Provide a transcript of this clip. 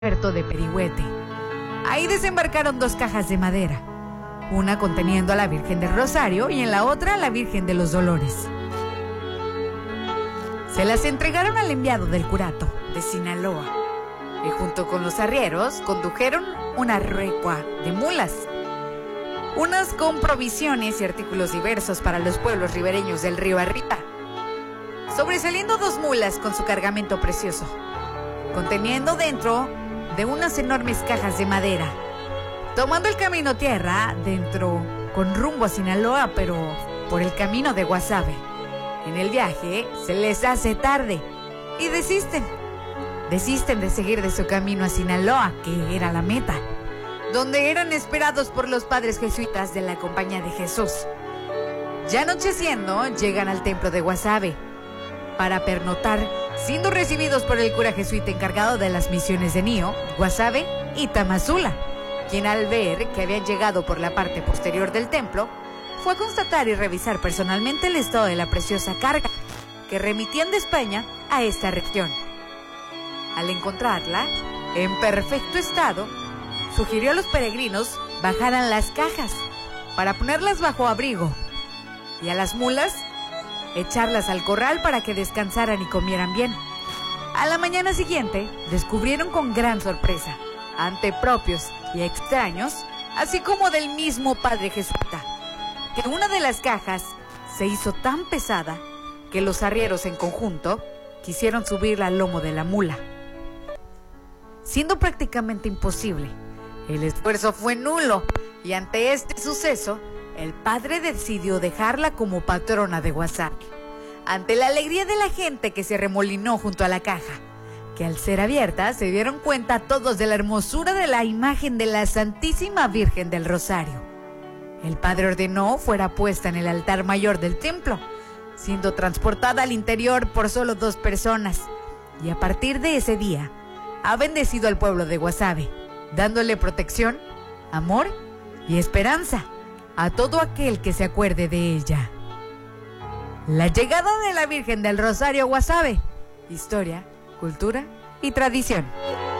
puerto de Perihuete. Ahí desembarcaron 2 cajas de madera, una conteniendo a la Virgen del Rosario y en la otra a la Virgen de los Dolores. Se las entregaron al enviado del curato de Sinaloa y junto con los arrieros condujeron una recua de mulas, unas con provisiones y artículos diversos para los pueblos ribereños del río arriba, sobresaliendo 2 mulas con su cargamento precioso, conteniendo dentro de unas enormes cajas de madera, tomando el camino tierra dentro con rumbo a Sinaloa, pero por el camino de Guasave. En el viaje se les hace tarde y desisten de seguir de su camino a Sinaloa, que era la meta, donde eran esperados por los padres jesuitas de la Compañía de Jesús. Ya anocheciendo, llegan al templo de Guasave para pernotar, siendo recibidos por el cura jesuita encargado de las misiones de Nío, Guasave y Tamazula, quien al ver que habían llegado por la parte posterior del templo, fue a constatar y revisar personalmente el estado de la preciosa carga que remitían de España a esta región. Al encontrarla en perfecto estado, sugirió a los peregrinos bajaran las cajas para ponerlas bajo abrigo y a las mulas echarlas al corral para que descansaran y comieran bien. A la mañana siguiente descubrieron con gran sorpresa, ante propios y extraños, así como del mismo padre jesuita, que una de las cajas se hizo tan pesada que los arrieros en conjunto quisieron subirla al lomo de la mula. Siendo prácticamente imposible, el esfuerzo fue nulo y ante este suceso, el padre decidió dejarla como patrona de Guasave, ante la alegría de la gente que se remolinó junto a la caja, que al ser abierta se dieron cuenta todos de la hermosura de la imagen de la Santísima Virgen del Rosario. El padre ordenó fuera puesta en el altar mayor del templo, siendo transportada al interior por solo 2 personas, y a partir de ese día ha bendecido al pueblo de Guasave, dándole protección, amor y esperanza a todo aquel que se acuerde de ella. La llegada de la Virgen del Rosario a Guasave, historia, cultura y tradición.